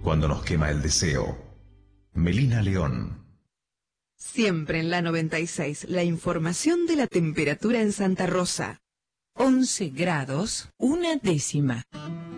cuando nos quema el deseo. Melina León. Siempre en la 96, la información de la temperatura en Santa Rosa. 11 grados, 1 décima.